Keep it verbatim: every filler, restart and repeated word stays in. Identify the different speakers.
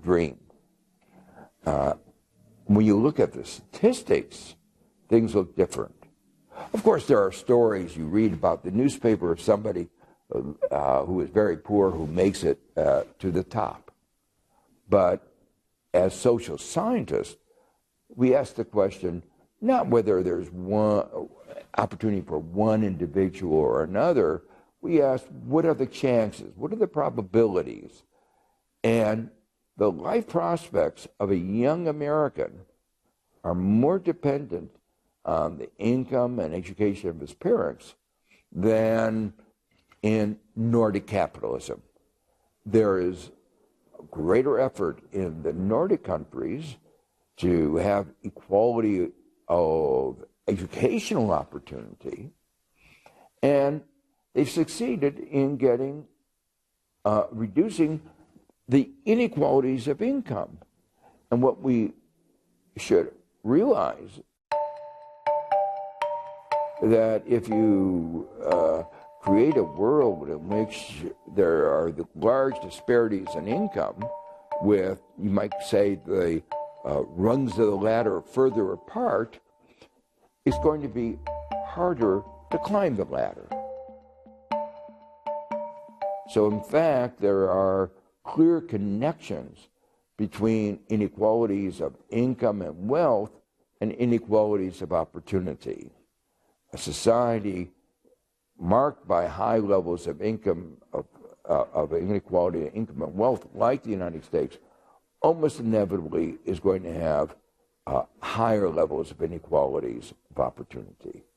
Speaker 1: dream. Uh, when you look at the statistics, things look different. Of course, there are stories you read about the newspaper of somebody uh, who is very poor who makes it uh, to the top. But as social scientists, we ask the question, not whether there's one opportunity for one individual or another. We ask, what are the chances? What are the probabilities? And the life prospects of a young American are more dependent on the income and education of his parents than in Nordic capitalism. There is a greater effort in the Nordic countries to have equality of educational opportunity, and they've succeeded in getting, uh, reducing the inequalities of income. And what we should realize that if you uh, create a world in which there are the large disparities in income, with, you might say, the uh, rungs of the ladder further apart, it's going to be harder to climb the ladder. So in fact, there are clear connections between inequalities of income and wealth and inequalities of opportunity. A society marked by high levels of income, of, uh, of inequality of income and wealth, like the United States, almost inevitably is going to have uh, higher levels of inequalities of opportunity.